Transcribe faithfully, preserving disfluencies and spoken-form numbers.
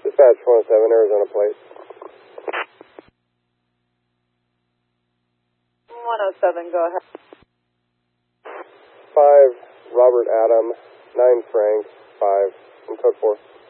Dispatch one oh seven, Arizona plate. one oh seven, go ahead. five, Robert Adam, nine Frank, five, from code four.